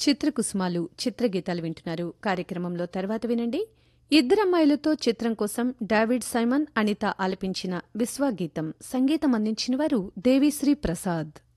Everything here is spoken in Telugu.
చిత్రకుసుమాలు చిత్రగీతాలు వింటున్నారు. కార్యక్రమంలో తర్వాత వినండి. ఇద్దరమ్మాయిలతో చిత్రం కోసం డావిడ్ సైమన్, అనిత ఆలపించిన విశ్వాగీతం. సంగీతం అందించిన వారు దేవిశ్రీ ప్రసాద్.